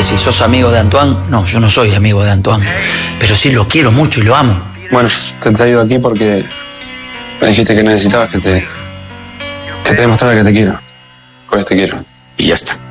decís, ¿sos amigo de Antoine? No, yo no soy amigo de Antoine, pero sí lo quiero mucho y lo amo. Bueno, te he traído aquí porque me dijiste que necesitabas que te demostrara que te quiero. Pues te quiero. Y ya está.